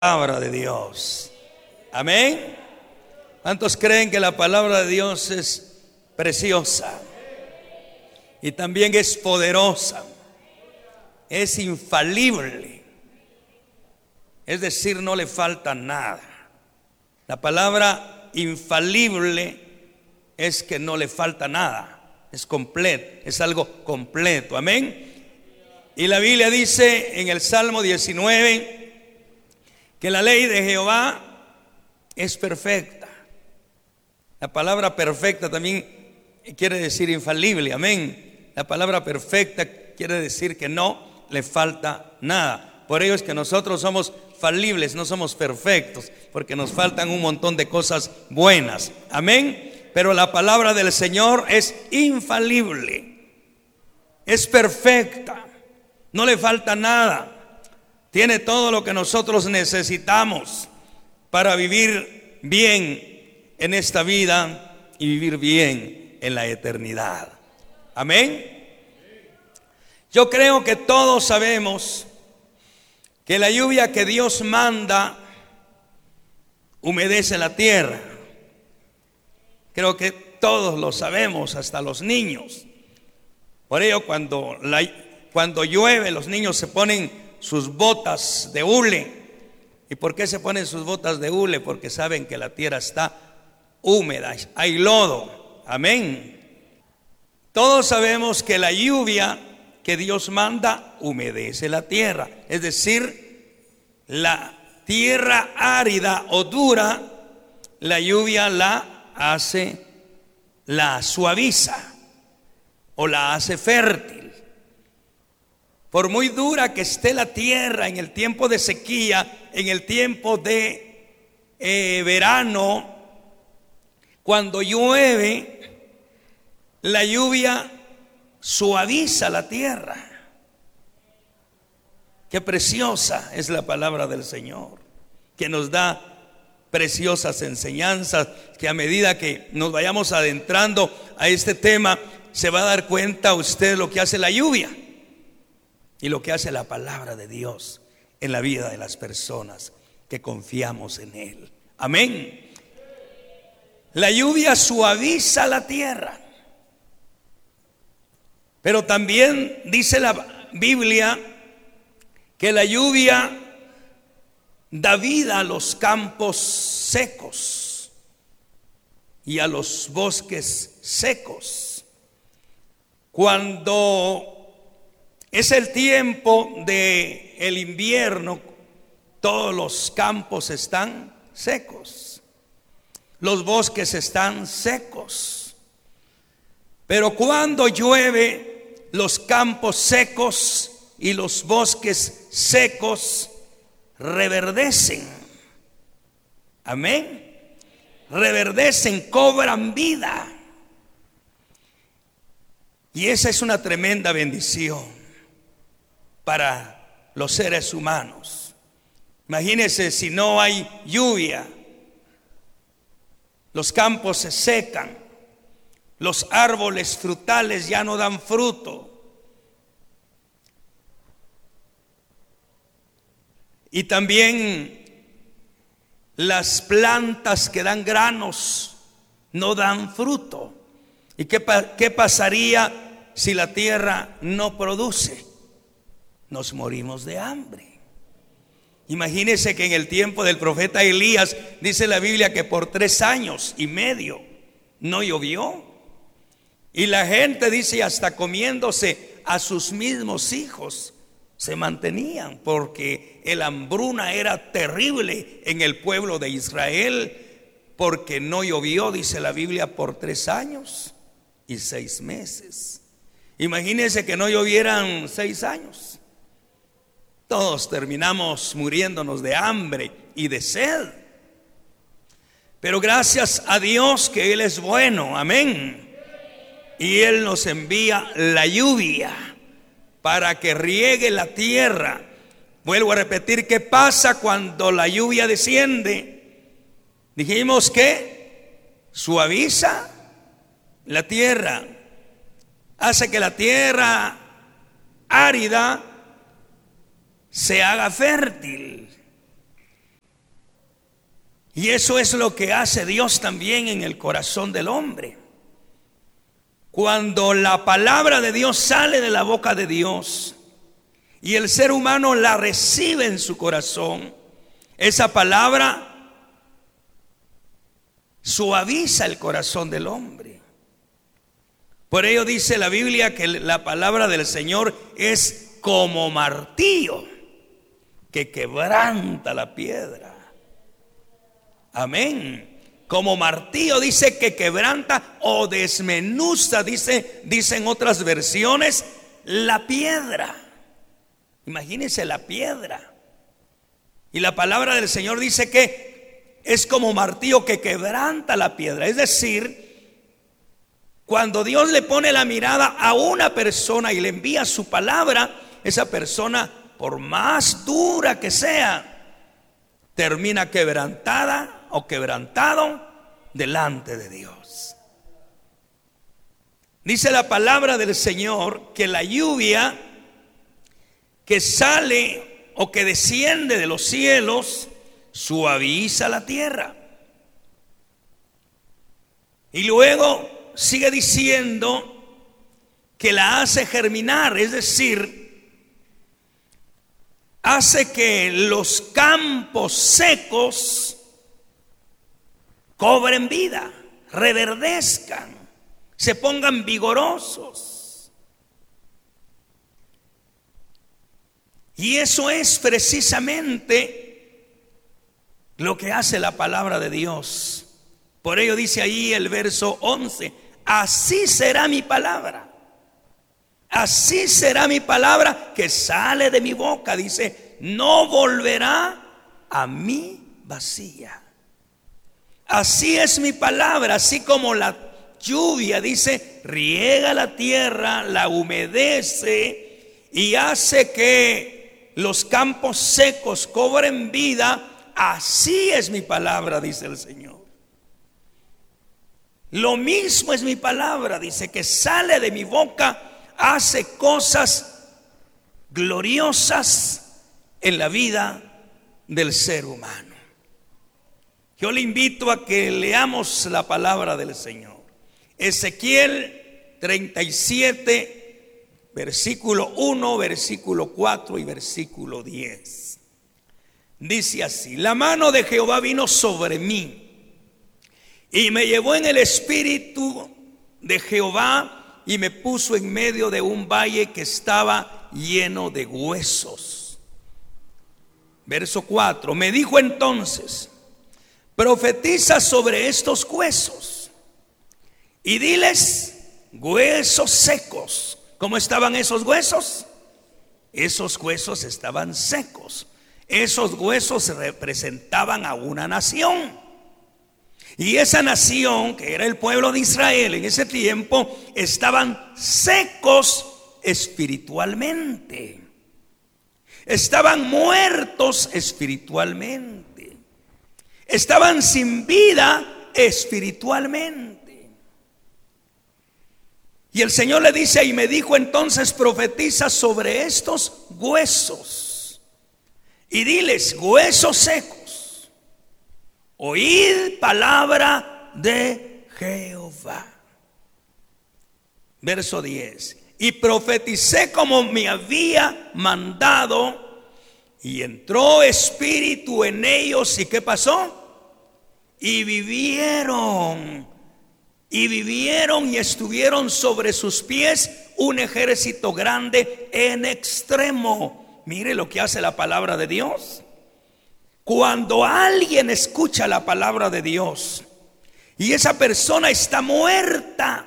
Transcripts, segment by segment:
Palabra de Dios. Amén. ¿Cuántos creen que la palabra de Dios es preciosa? Y también es poderosa. Es infalible. Es decir, no le falta nada. La palabra infalible es que no le falta nada. Es completo, es algo completo. Amén. Y la Biblia dice en el Salmo 19 que la ley de Jehová es perfecta. La palabra perfecta también quiere decir infalible, amén. La palabra perfecta quiere decir que no le falta nada. Por ello es que nosotros somos falibles, no somos perfectos, porque nos faltan un montón de cosas buenas, amén. Pero la palabra del Señor es infalible, es perfecta, no le falta nada. Tiene todo lo que nosotros necesitamos para vivir bien en esta vida y vivir bien en la eternidad. Amén. Yo creo que todos sabemos que la lluvia que Dios manda humedece la tierra. Creo que todos lo sabemos, hasta los niños. Por ello, cuando llueve, los niños se ponen sus botas de hule. ¿Y por qué se ponen sus botas de hule? Porque saben que la tierra está húmeda, hay lodo. Amén. Todos sabemos que la lluvia que Dios manda humedece la tierra. Es decir, la tierra árida o dura, la lluvia la suaviza o la hace fértil. Por muy dura que esté la tierra en el tiempo de sequía, en el tiempo de verano, cuando llueve, la lluvia suaviza la tierra. Qué preciosa es la palabra del Señor, que nos da preciosas enseñanzas, que a medida que nos vayamos adentrando a este tema, se va a dar cuenta usted lo que hace la lluvia y lo que hace la palabra de Dios en la vida de las personas que confiamos en Él. Amén. La lluvia suaviza la tierra, pero también dice la Biblia que la lluvia da vida a los campos secos y a los bosques secos. Cuando es el tiempo del invierno, todos los campos están secos, los bosques están secos. Pero cuando llueve, los campos secos y los bosques secos reverdecen. Amén. Reverdecen, cobran vida. Y esa es una tremenda bendición para los seres humanos. Imagínense si no hay lluvia, los campos se secan, los árboles frutales ya no dan fruto, y también las plantas que dan granos no dan fruto. ¿Y qué pasaría si la tierra no produce? Nos morimos de hambre. Imagínense que en el tiempo del profeta Elías, dice la Biblia que por 3 años y medio no llovió. Y la gente, dice, hasta comiéndose a sus mismos hijos se mantenían, porque la hambruna era terrible en el pueblo de Israel, porque no llovió, dice la Biblia, por 3 años y 6 meses. Imagínense que no llovieran 6 años. Todos terminamos muriéndonos de hambre y de sed. Pero gracias a Dios que Él es bueno, amén. Y Él nos envía la lluvia para que riegue la tierra. Vuelvo a repetir, ¿qué pasa cuando la lluvia desciende? Dijimos que suaviza la tierra, hace que la tierra árida se haga fértil. Y eso es lo que hace Dios también en el corazón del hombre. Cuando la palabra de Dios sale de la boca de Dios y el ser humano la recibe en su corazón, esa palabra suaviza el corazón del hombre. Por ello dice la Biblia que la palabra del Señor es como martillo que quebranta la piedra. Amén. Como martillo, dice, que quebranta o desmenuza, dicen otras versiones, la piedra. Imagínense la piedra. Y la palabra del Señor dice que es como martillo que quebranta la piedra. Es decir, cuando Dios le pone la mirada a una persona y le envía su palabra, esa persona, por más dura que sea, termina quebrantada o quebrantado delante de Dios. Dice la palabra del Señor que la lluvia que sale o que desciende de los cielos suaviza la tierra. Y luego sigue diciendo que la hace germinar, es decir, hace que los campos secos cobren vida, reverdezcan, se pongan vigorosos. Y eso es precisamente lo que hace la palabra de Dios. Por ello dice ahí el verso 11: así será mi palabra, así será mi palabra que sale de mi boca. Dice, no volverá a mí vacía. Así es mi palabra, así como la lluvia, dice, riega la tierra, la humedece y hace que los campos secos cobren vida. Así es mi palabra, dice el Señor. Lo mismo es mi palabra, dice, que sale de mi boca, hace cosas gloriosas en la vida del ser humano. Yo le invito a que leamos la palabra del Señor. Ezequiel 37, versículo 1, versículo 4 y versículo 10. Dice así: la mano de Jehová vino sobre mí y me llevó en el espíritu de Jehová y me puso en medio de un valle que estaba lleno de huesos. Verso 4: me dijo entonces, profetiza sobre estos huesos y diles, huesos secos. ¿Cómo estaban esos huesos? Esos huesos estaban secos. Esos huesos representaban a una nación. Y esa nación, que era el pueblo de Israel en ese tiempo, estaban secos espiritualmente. Estaban muertos espiritualmente. Estaban sin vida espiritualmente. Y el Señor le dice, y me dijo entonces, profetiza sobre estos huesos y diles, huesos secos, oíd palabra de Jehová. Verso 10: y profeticé como me había mandado, y entró espíritu en ellos. ¿Y qué pasó? Y vivieron y estuvieron sobre sus pies un ejército grande en extremo. Mire lo que hace la palabra de Dios. Cuando alguien escucha la palabra de Dios y esa persona está muerta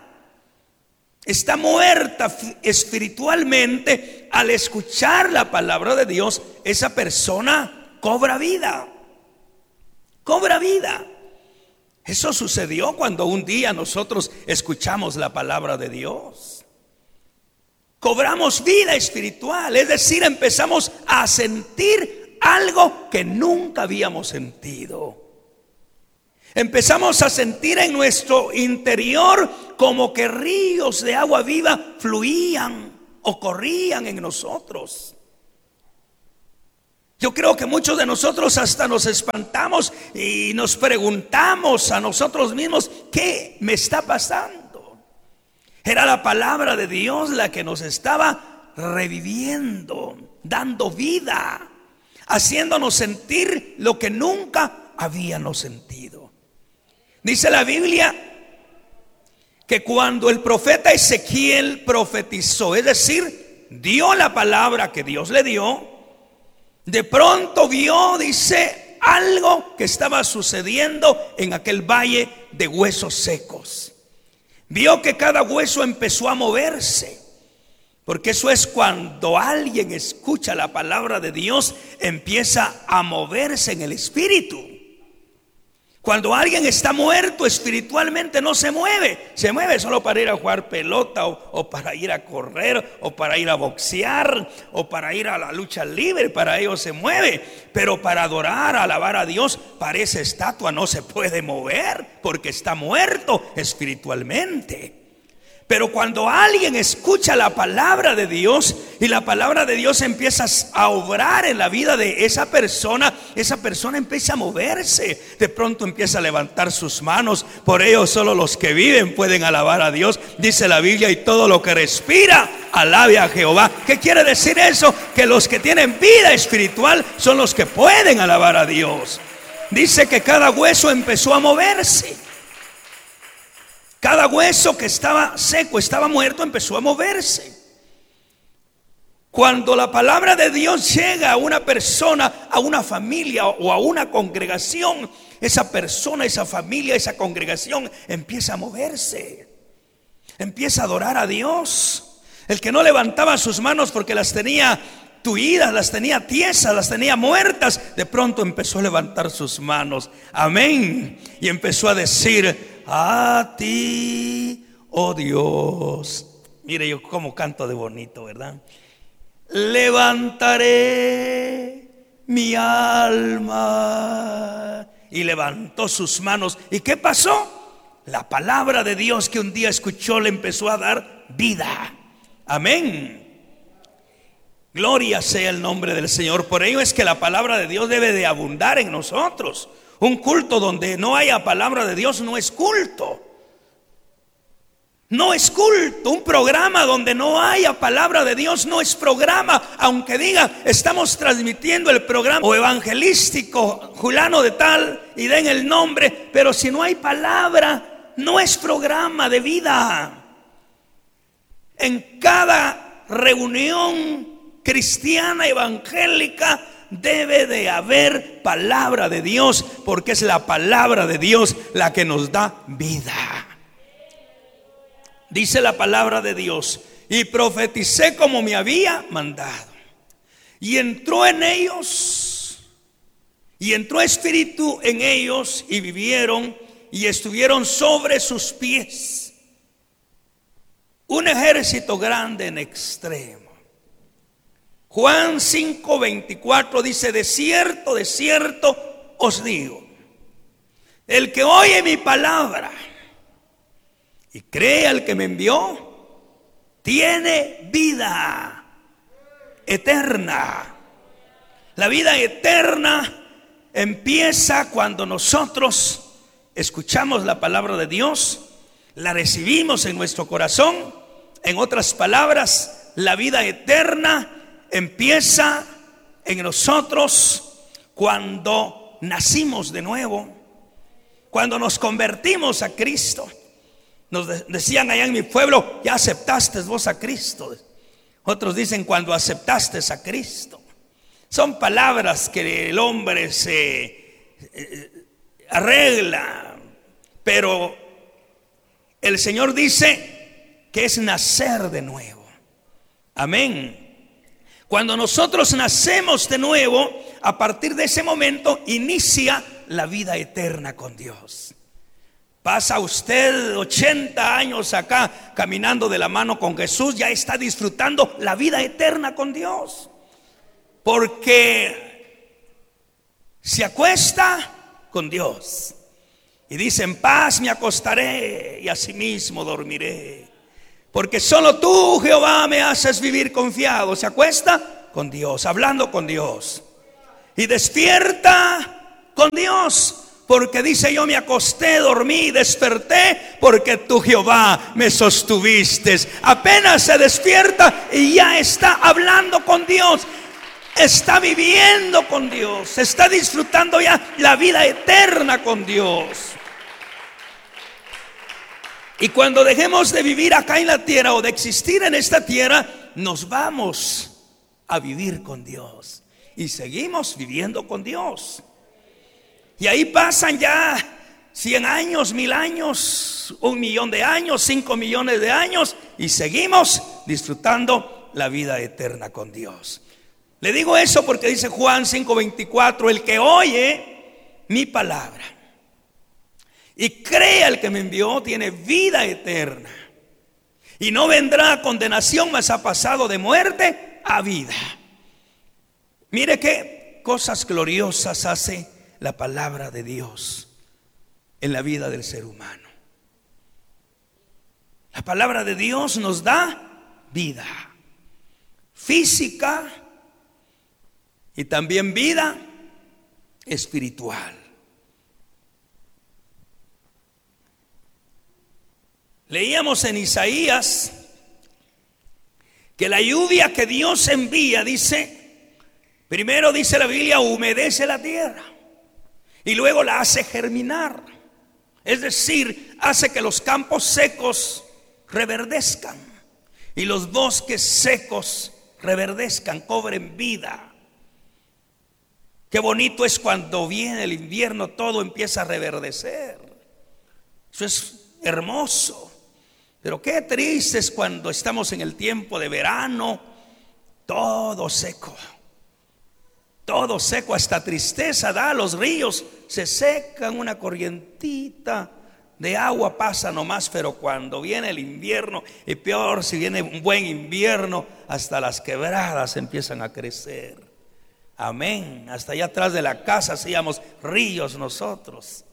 espiritualmente, al escuchar la palabra de Dios, esa persona cobra vida. Cobra vida. Eso sucedió cuando un día nosotros escuchamos la palabra de Dios. Cobramos vida espiritual, es decir, empezamos a sentir algo que nunca habíamos sentido. Empezamos a sentir en nuestro interior como que ríos de agua viva fluían o corrían en nosotros. Yo creo que muchos de nosotros hasta nos espantamos y nos preguntamos a nosotros mismos, ¿qué me está pasando? Era la palabra de Dios la que nos estaba reviviendo, dando vida, haciéndonos sentir lo que nunca habíamos sentido. Dice la Biblia que cuando el profeta Ezequiel profetizó, es decir, dio la palabra que Dios le dio, de pronto vio, dice, algo que estaba sucediendo en aquel valle de huesos secos. Vio que cada hueso empezó a moverse, porque eso es cuando alguien escucha la palabra de Dios, empieza a moverse en el espíritu. Cuando alguien está muerto espiritualmente no se mueve. Se mueve solo para ir a jugar pelota o para ir a correr o para ir a boxear o para ir a la lucha libre. Para ello se mueve. Pero para adorar, alabar a Dios, parece estatua, no se puede mover porque está muerto espiritualmente. Pero cuando alguien escucha la palabra de Dios y la palabra de Dios empieza a obrar en la vida de esa persona empieza a moverse. De pronto empieza a levantar sus manos. Por ello solo los que viven pueden alabar a Dios. Dice la Biblia, y todo lo que respira, alabe a Jehová. ¿Qué quiere decir eso? Que los que tienen vida espiritual son los que pueden alabar a Dios. Dice que cada hueso empezó a moverse. Cada hueso que estaba seco, estaba muerto, empezó a moverse. Cuando la palabra de Dios llega a una persona, a una familia o a una congregación, esa persona, esa familia, esa congregación empieza a moverse, empieza a adorar a Dios. El que no levantaba sus manos porque las tenía tuidas, las tenía tiesas, las tenía muertas, de pronto empezó a levantar sus manos. Amén. Y empezó a decir: a ti, oh Dios. Mire yo cómo canto de bonito, ¿verdad? Levantaré mi alma. Y levantó sus manos. ¿Y qué pasó? La palabra de Dios que un día escuchó le empezó a dar vida. Amén. Gloria sea el nombre del Señor. Por ello es que la palabra de Dios debe de abundar en nosotros. Un culto donde no haya palabra de Dios no es culto. No es culto. Un programa donde no haya palabra de Dios no es programa. Aunque diga, estamos transmitiendo el programa o evangelístico fulano de tal y den el nombre, pero si no hay palabra, no es programa de vida. En cada reunión cristiana evangélica debe de haber palabra de Dios, porque es la palabra de Dios la que nos da vida. Dice la palabra de Dios: y profeticé como me había mandado, y entró en ellos, y entró espíritu en ellos, y vivieron, y estuvieron sobre sus pies un ejército grande en extremo. Juan 5:24 dice: de cierto os digo, el que oye mi palabra y cree al que me envió, tiene vida eterna. La vida eterna empieza cuando nosotros escuchamos la palabra de Dios, la recibimos en nuestro corazón. En otras palabras, la vida eterna empieza en nosotros cuando nacimos de nuevo, cuando nos convertimos a Cristo. Nos decían allá en mi pueblo: ya aceptaste vos a Cristo. Otros dicen: cuando aceptaste a Cristo. Son palabras que el hombre se arregla, pero el Señor dice que es nacer de nuevo. Amén. Cuando nosotros nacemos de nuevo, a partir de ese momento inicia la vida eterna con Dios. Pasa usted 80 años acá caminando de la mano con Jesús, ya está disfrutando la vida eterna con Dios, porque se acuesta con Dios y dice: en paz me acostaré y asimismo dormiré, porque solo tú, Jehová, me haces vivir confiado. Se acuesta con Dios, hablando con Dios. y despierta con Dios. Porque dice: yo me acosté, dormí y desperté porque tú, Jehová, me sostuviste. Apenas se despierta y ya está hablando con Dios. Está viviendo con Dios. Está disfrutando ya la vida eterna con Dios. Y cuando dejemos de vivir acá en la tierra o de existir en esta tierra, nos vamos a vivir con Dios. Y seguimos viviendo con Dios. Y ahí pasan ya 100 años, 1000 años, 1 millón de años, 5 millones de años, y seguimos disfrutando la vida eterna con Dios. Le digo eso porque dice Juan 5:24: el que oye mi palabra y cree al que me envió tiene vida eterna, y no vendrá a condenación, mas ha pasado de muerte a vida. Mire qué cosas gloriosas hace la palabra de Dios en la vida del ser humano. La palabra de Dios nos da vida física y también vida espiritual. Leíamos en Isaías que la lluvia que Dios envía, dice, primero dice la Biblia, humedece la tierra y luego la hace germinar. Es decir, hace que los campos secos reverdezcan y los bosques secos reverdezcan, cobren vida. Qué bonito es cuando viene el invierno, todo empieza a reverdecer. Eso es hermoso. Pero qué triste es cuando estamos en el tiempo de verano, todo seco. Todo seco, hasta tristeza da. Los ríos se secan, una corrientita de agua pasa nomás. Pero cuando viene el invierno, y peor si viene un buen invierno, hasta las quebradas empiezan a crecer. Amén. Hasta allá atrás de la casa hacíamos ríos nosotros.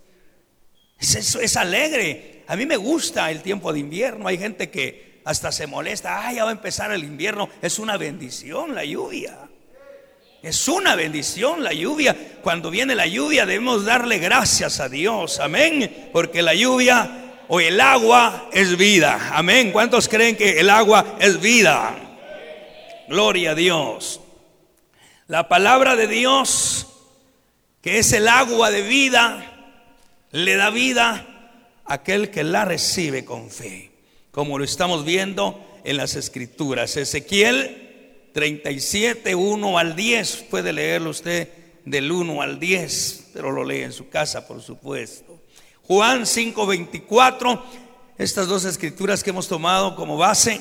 Es alegre. A mí me gusta el tiempo de invierno. Hay gente que hasta se molesta: ay, ya va a empezar el invierno. Es una bendición la lluvia. Es una bendición la lluvia. Cuando viene la lluvia debemos darle gracias a Dios. Amén. Porque la lluvia o el agua es vida. Amén. ¿Cuántos creen que el agua es vida? Gloria a Dios. La palabra de Dios, que es el agua de vida, le da vida a aquel que la recibe con fe, como lo estamos viendo en las Escrituras. Ezequiel 37, 1 al 10. Puede leerlo usted del 1 al 10, pero lo lee en su casa, por supuesto. Juan 5:24. Estas dos escrituras que hemos tomado como base,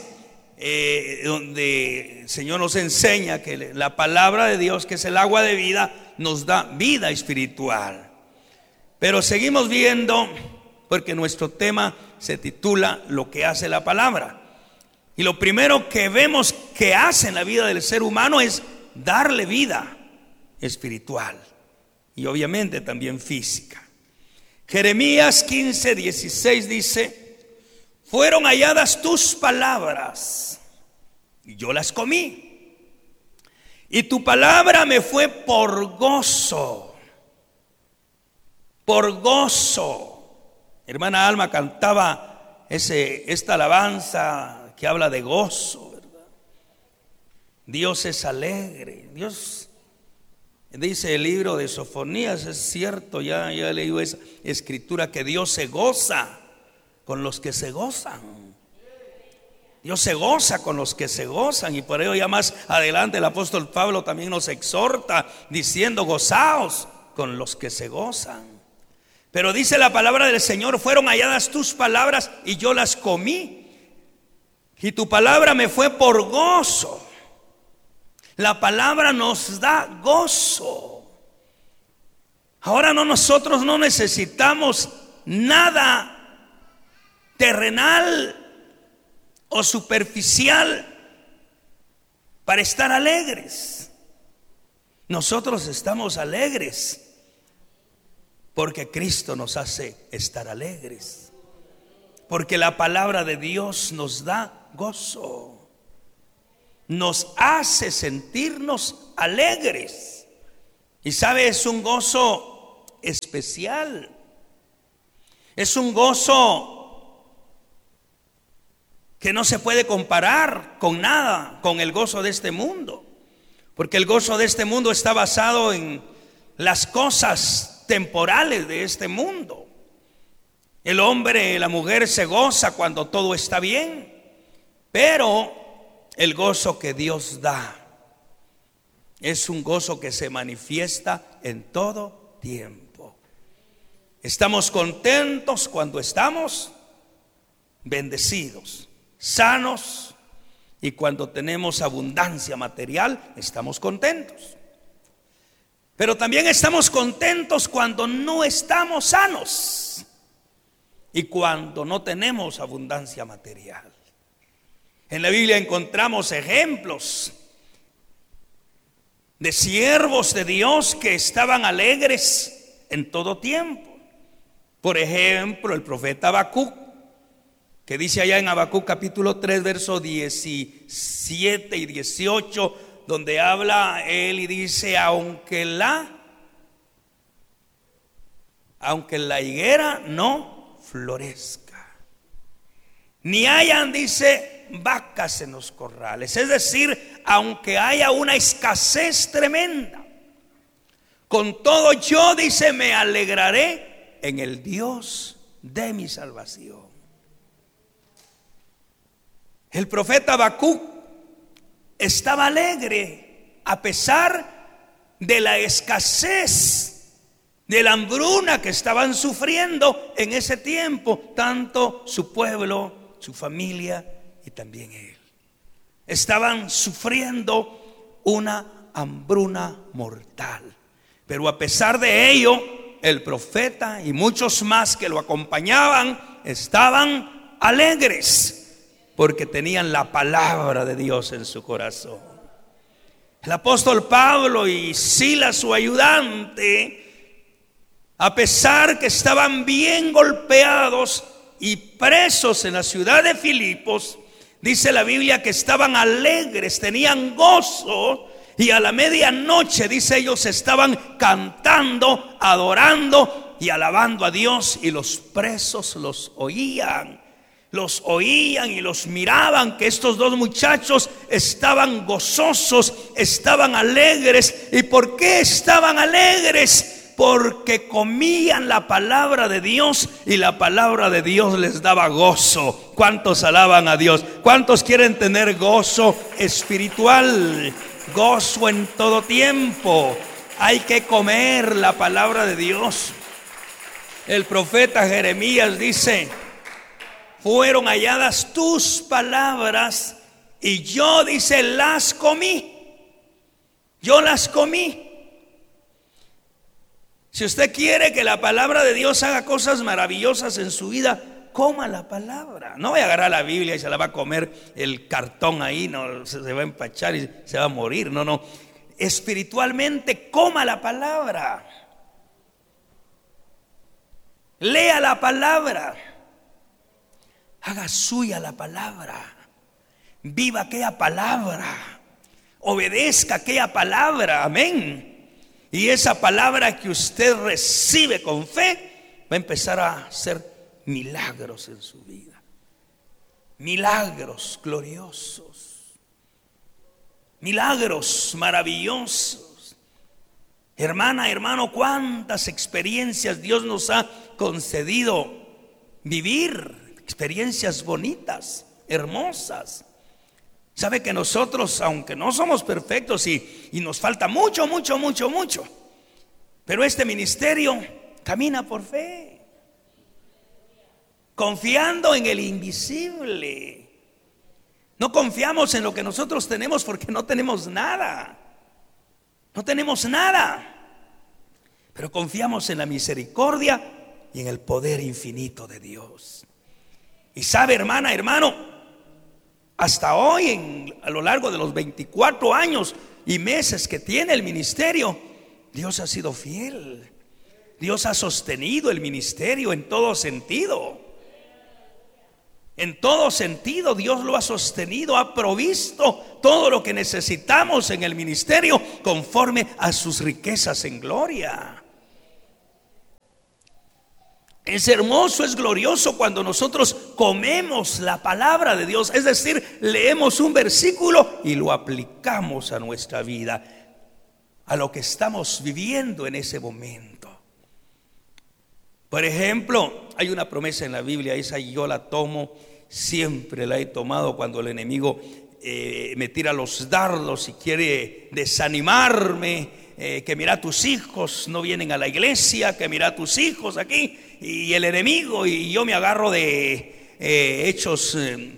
donde el Señor nos enseña que la palabra de Dios, que es el agua de vida, nos da vida espiritual. Pero seguimos viendo, porque nuestro tema se titula Lo que hace la palabra. Y lo primero que vemos que hace en la vida del ser humano es darle vida espiritual y obviamente también física. Jeremías 15:16 dice: fueron halladas tus palabras y yo las comí, y tu palabra me fue por gozo. Por gozo. Hermana Alma cantaba esta alabanza que habla de gozo, ¿verdad? Dios es alegre. Dios, dice el libro de Sofonías, es cierto, ya leí esa escritura, que Dios se goza con los que se gozan. Dios se goza con los que se gozan. Y por ello ya más adelante el apóstol Pablo también nos exhorta diciendo: gozaos con los que se gozan. Pero dice la palabra del Señor: fueron halladas tus palabras y yo las comí, y tu palabra me fue por gozo. La palabra nos da gozo. Ahora nosotros no necesitamos nada terrenal o superficial para estar alegres. Nosotros estamos alegres porque Cristo nos hace estar alegres, porque la palabra de Dios nos da gozo, nos hace sentirnos alegres. Y sabe, es un gozo especial. Es un gozo que no se puede comparar con nada, con el gozo de este mundo. Porque el gozo de este mundo está basado en las cosas temporales de este mundo. El hombre, la mujer se goza cuando todo está bien, pero el gozo que Dios da es un gozo que se manifiesta en todo tiempo. Estamos contentos cuando estamos bendecidos, sanos, y cuando tenemos abundancia material, estamos contentos. Pero también estamos contentos cuando no estamos sanos y cuando no tenemos abundancia material. En la Biblia encontramos ejemplos de siervos de Dios que estaban alegres en todo tiempo. Por ejemplo, el profeta Habacuc, que dice allá en Habacuc capítulo 3, versos 17 y 18, donde habla él y dice: aunque la higuera no florezca, ni hayan, dice, vacas en los corrales. Es decir, aunque haya una escasez tremenda, con todo yo, dice, me alegraré en el Dios de mi salvación. El profeta Habacuc estaba alegre a pesar de la escasez, de la hambruna que estaban sufriendo en ese tiempo, tanto su pueblo, su familia y también él. Estaban sufriendo una hambruna mortal. Pero a pesar de ello, el profeta y muchos más que lo acompañaban estaban alegres, porque tenían la palabra de Dios en su corazón. El apóstol Pablo y Silas, su ayudante, a pesar que estaban bien golpeados y presos en la ciudad de Filipos, dice la Biblia que estaban alegres, tenían gozo, y a la medianoche, dice, ellos estaban cantando, adorando y alabando a Dios, y los presos los oían y los miraban, que estos dos muchachos estaban gozosos, estaban alegres. ¿Y por qué estaban alegres? Porque comían la palabra de Dios y la palabra de Dios les daba gozo. ¿Cuántos alaban a Dios? ¿Cuántos quieren tener gozo espiritual? Gozo en todo tiempo. Hay que comer la palabra de Dios. El profeta Jeremías dice: fueron halladas tus palabras y yo, dice, las comí. Yo las comí. Si usted quiere que la palabra de Dios haga cosas maravillosas en su vida, coma la palabra. No vaya a agarrar la Biblia y se la va a comer el cartón ahí, no, se va a empachar y se va a morir. No. Espiritualmente, coma la palabra. Lea la palabra. Haga suya la palabra. Viva aquella palabra. Obedezca aquella palabra. Amén. Y esa palabra que usted recibe con fe va a empezar a hacer milagros en su vida. Milagros gloriosos. Milagros maravillosos. Hermana, hermano, cuántas experiencias Dios nos ha concedido vivir. Experiencias bonitas, hermosas. Sabe que nosotros, aunque no somos perfectos y nos falta mucho, pero este ministerio camina por fe, confiando en el invisible. No confiamos en lo que nosotros tenemos, porque no tenemos nada. No tenemos nada. Pero confiamos en la misericordia y en el poder infinito de Dios. Y sabe, hermana, hermano, hasta hoy, a lo largo de los 24 años y meses que tiene el ministerio, Dios ha sido fiel. Dios ha sostenido el ministerio en todo sentido. En todo sentido Dios lo ha sostenido, ha provisto todo lo que necesitamos en el ministerio conforme a sus riquezas en gloria. Es hermoso, es glorioso cuando nosotros comemos la palabra de Dios, es decir, leemos un versículo y lo aplicamos a nuestra vida, a lo que estamos viviendo en ese momento. Por ejemplo, hay una promesa en la Biblia, esa yo la tomo, siempre la he tomado cuando el enemigo me tira los dardos y quiere desanimarme. Que mira, tus hijos no vienen a la iglesia, que mira, tus hijos aquí, y el enemigo, y yo me agarro de Hechos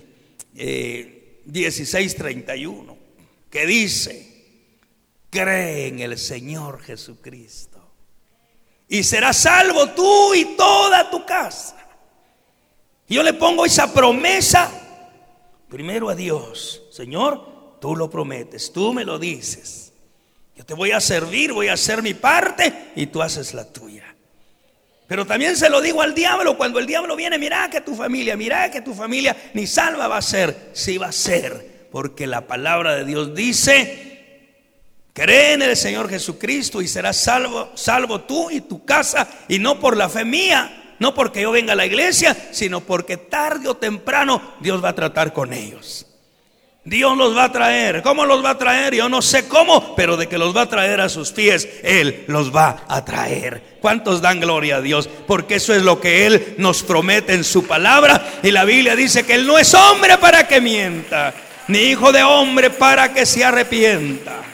16:31, que dice: cree en el Señor Jesucristo y serás salvo tú y toda tu casa. Y yo le pongo esa promesa primero a Dios. Señor, tú lo prometes, tú me lo dices. Yo te voy a servir, voy a hacer mi parte y tú haces la tuya. Pero también se lo digo al diablo cuando el diablo viene: mira que tu familia ni salva va a ser. Sí va a ser, porque la palabra de Dios dice: cree en el Señor Jesucristo y serás salvo tú y tu casa, y no por la fe mía, no porque yo venga a la iglesia, sino porque tarde o temprano Dios va a tratar con ellos. Dios los va a traer. ¿Cómo los va a traer? Yo no sé cómo, pero de que los va a traer a sus pies, Él los va a traer. ¿Cuántos dan gloria a Dios? Porque eso es lo que Él nos promete en su palabra. Y la Biblia dice que Él no es hombre para que mienta, ni hijo de hombre para que se arrepienta.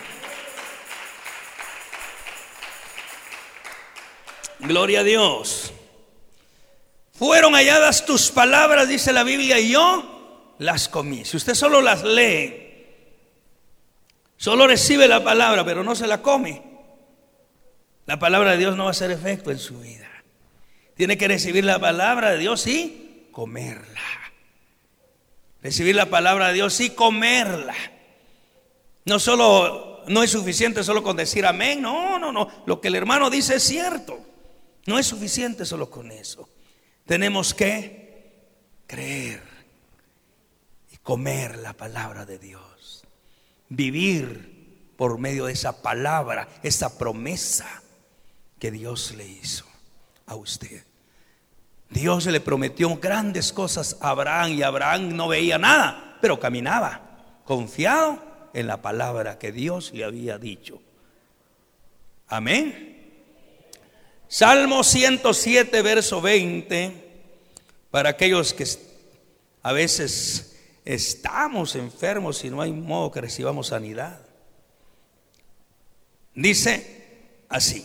Gloria a Dios. Fueron halladas tus palabras, dice la Biblia, y yo las comí. Si usted solo las lee, solo recibe la palabra, pero no se la come, la palabra de Dios no va a hacer efecto en su vida. Tiene que recibir la palabra de Dios y comerla. Recibir la palabra de Dios y comerla. No es suficiente solo con decir amén. No. Lo que el hermano dice es cierto. No es suficiente solo con eso. Tenemos que creer, comer la palabra de Dios, vivir por medio de esa palabra, esa promesa que Dios le hizo a usted. Dios le prometió grandes cosas a Abraham, y Abraham no veía nada, pero caminaba confiado en la palabra que Dios le había dicho. Amén. Salmo 107, verso 20, para aquellos que a veces estamos enfermos y no hay modo que recibamos sanidad. Dice así: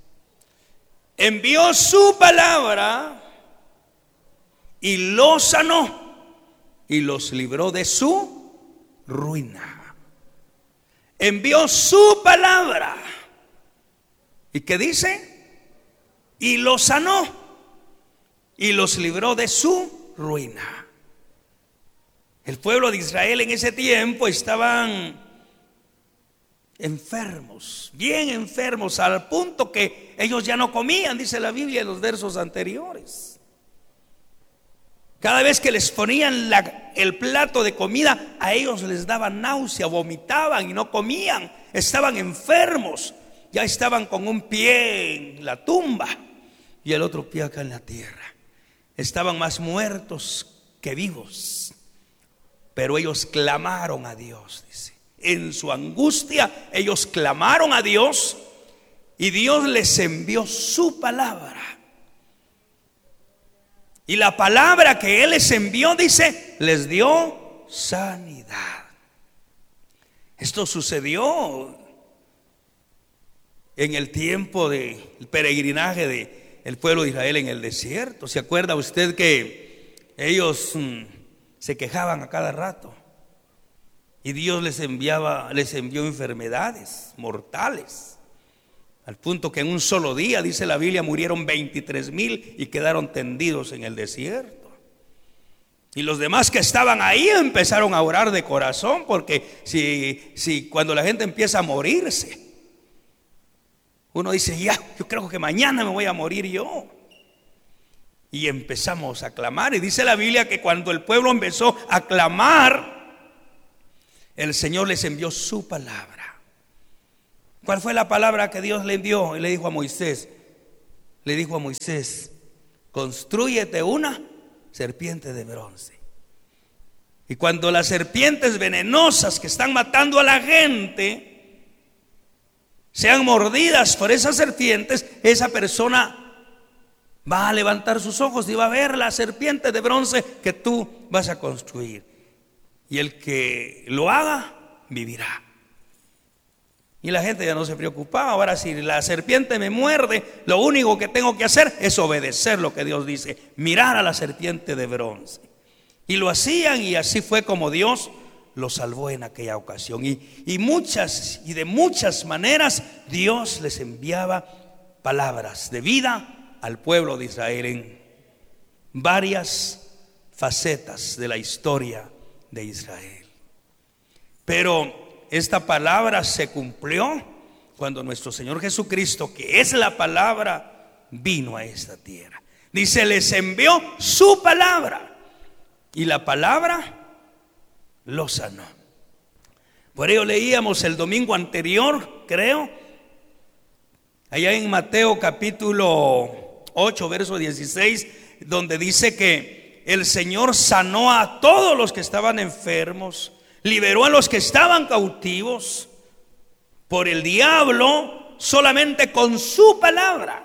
envió su palabra y los sanó y los libró de su ruina. Envió su palabra. ¿Y qué dice? Y los sanó y los libró de su ruina. El pueblo de Israel en ese tiempo estaban enfermos, bien enfermos, al punto que ellos ya no comían, dice la Biblia en los versos anteriores. Cada vez que les ponían el plato de comida, a ellos les daba náusea, vomitaban y no comían. Estaban enfermos, ya estaban con un pie en la tumba y el otro pie acá en la tierra. Estaban más muertos que vivos. Pero ellos clamaron a Dios, dice. En su angustia ellos clamaron a Dios y Dios les envió su palabra. Y la palabra que Él les envió, dice, les dio sanidad. Esto sucedió en el tiempo del peregrinaje del pueblo de Israel en el desierto. ¿Se acuerda usted que ellos se quejaban a cada rato? Y Dios les envió enfermedades mortales, al punto que en un solo día, dice la Biblia, murieron 23,000 y quedaron tendidos en el desierto. Y los demás que estaban ahí empezaron a orar de corazón, porque si cuando la gente empieza a morirse, uno dice, ya, yo creo que mañana me voy a morir yo. Y empezamos a clamar. Y dice la Biblia que cuando el pueblo empezó a clamar, el Señor les envió su palabra. ¿Cuál fue la palabra que Dios le envió? Y le dijo a Moisés, constrúyete una serpiente de bronce. Y cuando las serpientes venenosas que están matando a la gente sean mordidas por esas serpientes, esa persona va a levantar sus ojos y va a ver la serpiente de bronce que tú vas a construir. Y el que lo haga, vivirá. Y la gente ya no se preocupaba. Ahora, si la serpiente me muerde, lo único que tengo que hacer es obedecer lo que Dios dice, mirar a la serpiente de bronce. Y lo hacían, y así fue como Dios los salvó en aquella ocasión. Y de muchas maneras Dios les enviaba palabras de vida al pueblo de Israel en varias facetas de la historia de Israel. Pero esta palabra se cumplió cuando nuestro Señor Jesucristo, que es la palabra, vino a esta tierra. Dice, les envió su palabra. Y la palabra lo sanó. Por ello leíamos el domingo anterior, creo, allá en Mateo capítulo 8, verso 16, donde dice que el Señor sanó a todos los que estaban enfermos, liberó a los que estaban cautivos por el diablo, solamente con su palabra.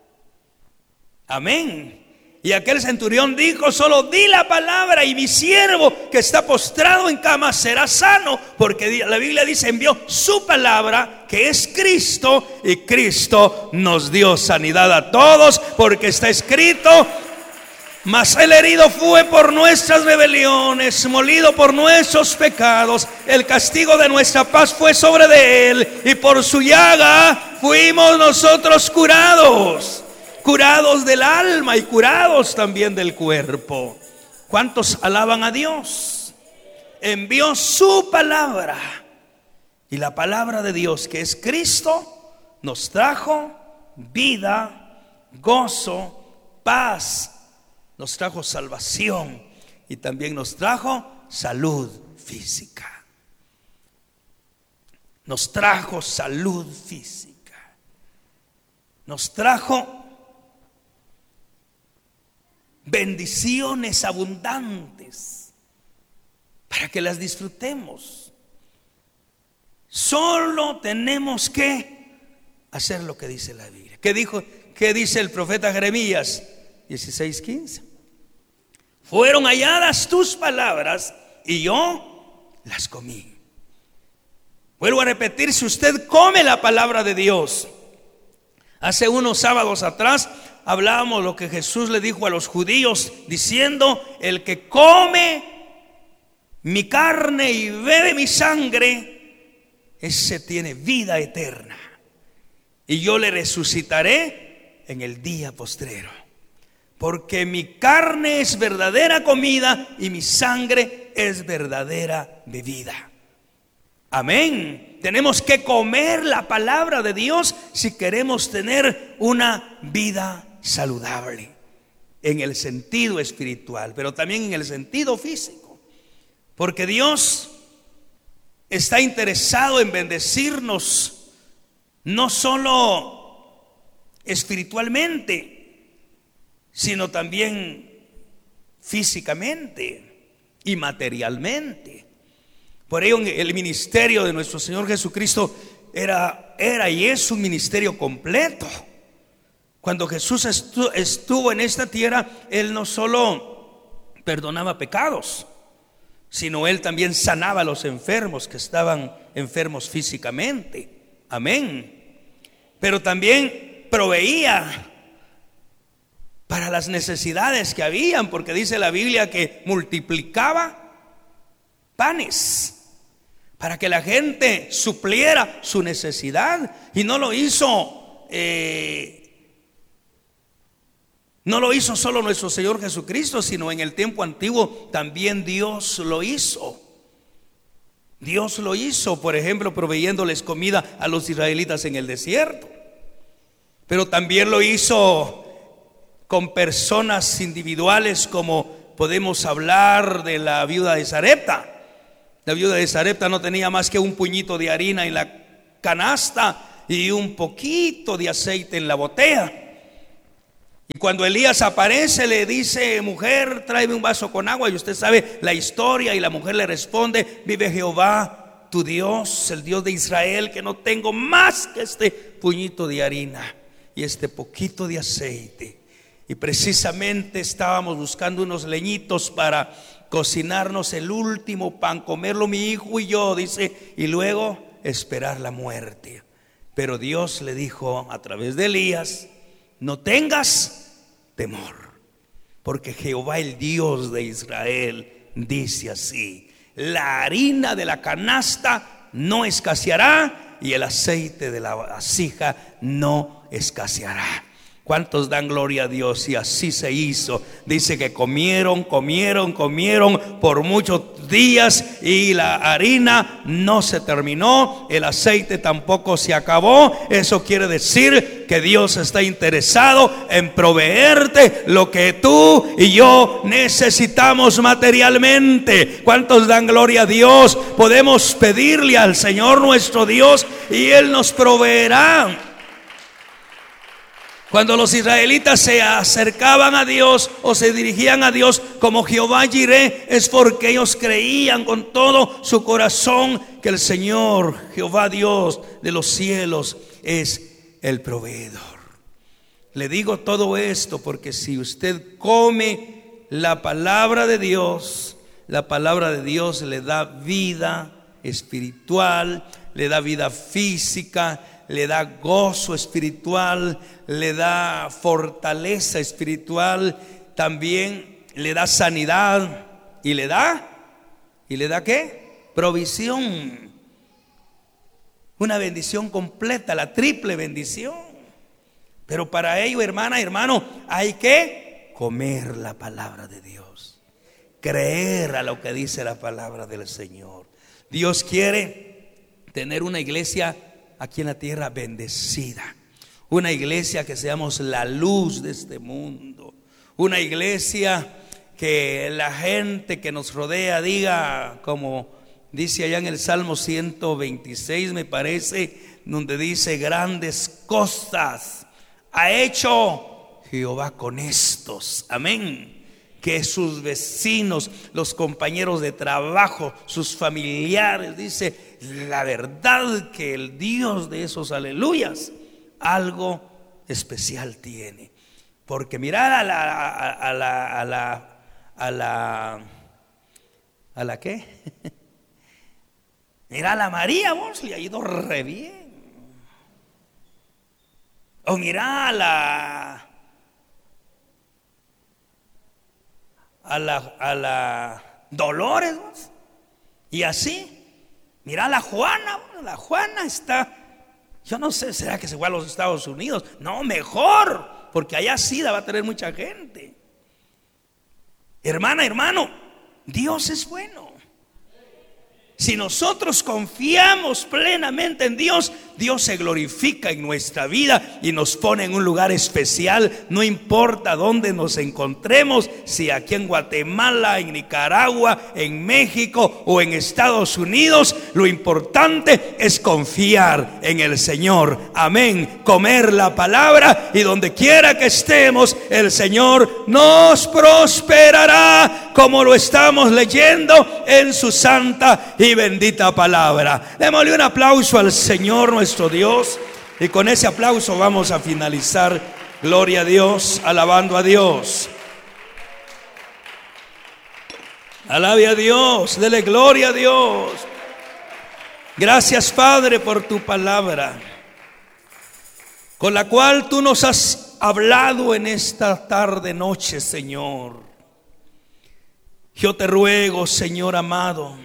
Amén. Y aquel centurión dijo, solo di la palabra y mi siervo que está postrado en cama será sano, porque la Biblia dice, envió su palabra, que es Cristo, y Cristo nos dio sanidad a todos, porque está escrito, mas el herido fue por nuestras rebeliones, molido por nuestros pecados, el castigo de nuestra paz fue sobre de él, y por su llaga fuimos nosotros curados. Curados del alma y curados también del cuerpo. ¿Cuántos alaban a Dios? Envió su palabra. Y la palabra de Dios, que es Cristo, nos trajo vida, gozo, paz. Nos trajo salvación y también nos trajo salud física. Nos trajo salud física. Nos trajo bendiciones abundantes para que las disfrutemos. Solo tenemos que hacer lo que dice la Biblia. ¿Qué dice el profeta Jeremías 16:15? Fueron halladas tus palabras y yo las comí. Vuelvo a repetir, si usted come la palabra de Dios. Hace unos sábados atrás hablábamos lo que Jesús le dijo a los judíos, diciendo, el que come mi carne y bebe mi sangre, ese tiene vida eterna, y yo le resucitaré en el día postrero, porque mi carne es verdadera comida y mi sangre es verdadera bebida. Amén. Tenemos que comer la palabra de Dios si queremos tener una vida saludable en el sentido espiritual, pero también en el sentido físico, porque Dios está interesado en bendecirnos no solo espiritualmente, sino también físicamente y materialmente. Por ello el ministerio de nuestro Señor Jesucristo era y es un ministerio completo. Cuando Jesús estuvo en esta tierra, Él no solo perdonaba pecados, sino Él también sanaba a los enfermos que estaban enfermos físicamente. Amén. Pero también proveía para las necesidades que habían, porque dice la Biblia que multiplicaba panes para que la gente supliera su necesidad. Y no lo hizo solo nuestro Señor Jesucristo, sino en el tiempo antiguo también Dios lo hizo. Dios lo hizo, por ejemplo, proveyéndoles comida a los israelitas en el desierto. Pero también lo hizo con personas individuales, como podemos hablar de la viuda de Sarepta, La viuda de Sarepta no tenía más que un puñito de harina en la canasta y un poquito de aceite en la botella. Y cuando Elías aparece, le dice: mujer, tráeme un vaso con agua. Y usted sabe la historia. Y la mujer le responde: vive Jehová tu Dios, el Dios de Israel, que no tengo más que este puñito de harina y este poquito de aceite. Y precisamente estábamos buscando unos leñitos para cocinarnos el último pan, comerlo mi hijo y yo, dice, y luego esperar la muerte. Pero Dios le dijo a través de Elías: no tengas temor, porque Jehová, el Dios de Israel, dice así: la harina de la canasta no escaseará y el aceite de la vasija no escaseará. ¿Cuántos dan gloria a Dios? Y así se hizo. Dice que comieron por muchos días y la harina no se terminó, el aceite tampoco se acabó. Eso quiere decir que Dios está interesado en proveerte lo que tú y yo necesitamos materialmente. ¿Cuántos dan gloria a Dios? Podemos pedirle al Señor nuestro Dios y Él nos proveerá. Cuando los israelitas se acercaban a Dios o se dirigían a Dios como Jehová Jireh, es porque ellos creían con todo su corazón que el Señor, Jehová Dios de los cielos, es el proveedor. Le digo todo esto porque si usted come la palabra de Dios, la palabra de Dios le da vida espiritual, le da vida física, le da gozo espiritual, le da fortaleza espiritual, también le da sanidad y le da ¿qué? Provisión. Una bendición completa, la triple bendición. Pero para ello, hermana, hermano, hay que comer la palabra de Dios, creer a lo que dice la palabra del Señor. Dios quiere tener una iglesia aquí en la tierra bendecida, una iglesia que seamos la luz de este mundo, una iglesia que la gente que nos rodea diga, como dice allá en el Salmo 126, me parece, donde dice: grandes cosas ha hecho Jehová con estos. Amén. Que sus vecinos, los compañeros de trabajo, sus familiares, dice, la verdad que el Dios de esos aleluyas algo especial tiene. Porque mirar a la ¿qué? Mira a la María, vos, le ha ido re bien. O mira a la Dolores, vos. Y así, mira a la Juana, vos. La Juana está, yo no sé, ¿será que se fue a los Estados Unidos? No, mejor, porque allá sí va a tener mucha gente. Hermana, hermano, Dios es bueno. Si nosotros confiamos plenamente en Dios, Dios se glorifica en nuestra vida y nos pone en un lugar especial. No importa dónde nos encontremos, si aquí en Guatemala, en Nicaragua, en México o en Estados Unidos, lo importante es confiar en el Señor. Amén. Comer la palabra, y donde quiera que estemos, el Señor nos prosperará, como lo estamos leyendo en su santa y bendita palabra. Démosle un aplauso al Señor nuestro Dios, y con ese aplauso vamos a finalizar. Gloria a Dios, alabando a Dios. Alabe a Dios, dele gloria a Dios. Gracias, Padre, por tu palabra, con la cual tú nos has hablado en esta tarde noche, Señor. Yo te ruego, Señor amado,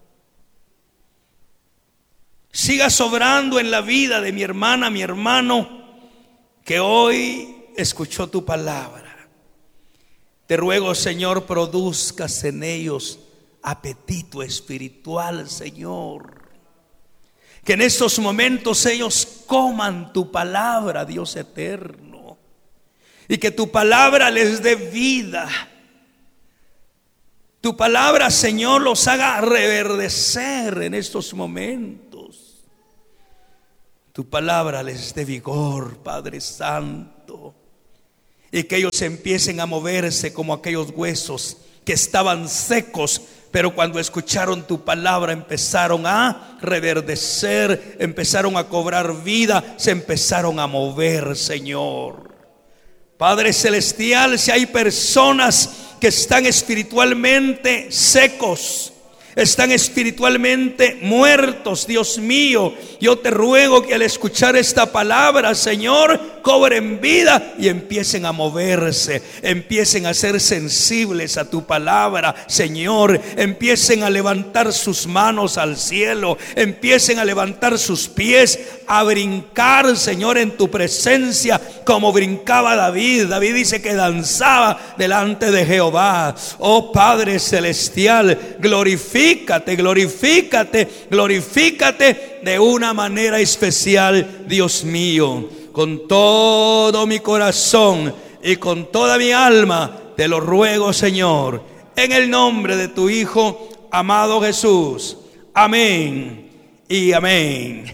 siga sobrando en la vida de mi hermana, mi hermano, que hoy escuchó tu palabra. Te ruego, Señor, produzcas en ellos apetito espiritual, Señor. Que en estos momentos ellos coman tu palabra, Dios eterno, y que tu palabra les dé vida. Tu palabra, Señor, los haga reverdecer en estos momentos. Tu palabra les dé vigor, Padre Santo, y que ellos empiecen a moverse como aquellos huesos que estaban secos, pero cuando escucharon tu palabra empezaron a reverdecer, empezaron a cobrar vida, se empezaron a mover, Señor. Padre Celestial, si hay personas que están espiritualmente secos, están espiritualmente muertos, Dios mío, yo te ruego que al escuchar esta palabra, Señor, cobren vida y empiecen a moverse, empiecen a ser sensibles a tu palabra, Señor, empiecen a levantar sus manos al cielo, empiecen a levantar sus pies, a brincar, Señor, en tu presencia, como brincaba David. David dice que danzaba delante de Jehová. Oh Padre Celestial, glorifícate, glorifícate, glorifícate de una manera especial, Dios mío. Con todo mi corazón y con toda mi alma te lo ruego, Señor, en el nombre de tu Hijo amado Jesús. Amén y amén.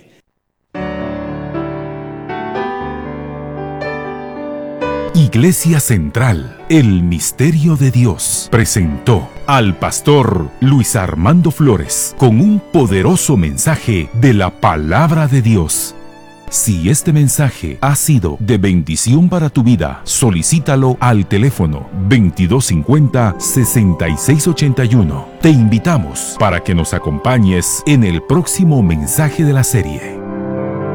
Iglesia Central, el Misterio de Dios, presentó al pastor Luis Armando Flores con un poderoso mensaje de la Palabra de Dios. Si este mensaje ha sido de bendición para tu vida, solicítalo al teléfono 2250-6681. Te invitamos para que nos acompañes en el próximo mensaje de la serie.